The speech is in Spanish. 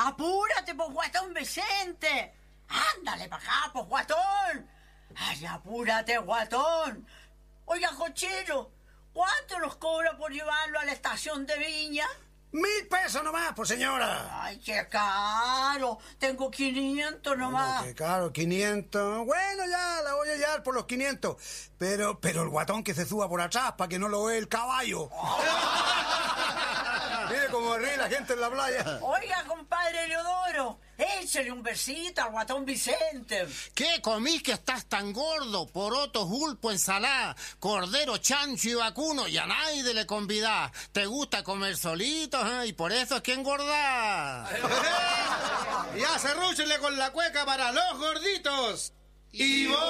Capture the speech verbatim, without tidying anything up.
Apúrate, pues, guatón Vicente. Ándale para acá, pues, guatón. Ay, apúrate, guatón. Oiga, cochero, ¿cuánto nos cobra por llevarlo a la estación de Viña? Mil pesos nomás, pues, señora. Ay, qué caro. Tengo quinientos nomás. Qué caro, quinientos. Bueno, ya, la voy a llevar por los quinientos. Pero, pero el guatón que se suba por atrás para que no lo vea el caballo. Mire cómo ríe la gente en la playa. Oiga, compadre Leodoro, échale un besito al guatón Vicente. ¿Qué comís que estás tan gordo? Poroto, pulpo, ensalada, cordero, chancho y vacuno, y a nadie le convidás. Te gusta comer solito, ¿eh? Y por eso es que engordás. Ya, cerrúchele con la cueca para los gorditos. Y vos...